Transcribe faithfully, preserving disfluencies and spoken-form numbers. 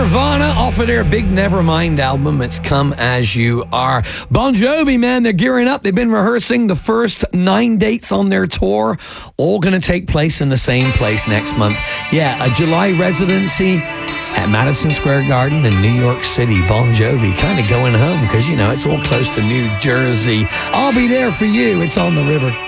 Nirvana off of their big Nevermind album. It's Come As You Are. Bon Jovi, man, they're gearing up. They've been rehearsing the first nine dates on their tour, all going to take place in the same place next month. Yeah, a July residency at Madison Square Garden in New York City. Bon Jovi kind of going home because, you know, it's all close to New Jersey. I'll be there for you. It's on the river.